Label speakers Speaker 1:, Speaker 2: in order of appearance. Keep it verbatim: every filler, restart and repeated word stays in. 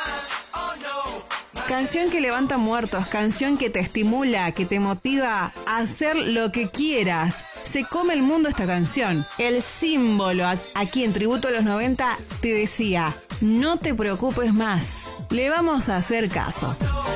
Speaker 1: Canción que levanta muertos, canción que te estimula, que te motiva a hacer lo que quieras. Se come el mundo esta canción. El símbolo, aquí en Tributo a los noventa, te decía, no te preocupes más, le vamos a hacer caso.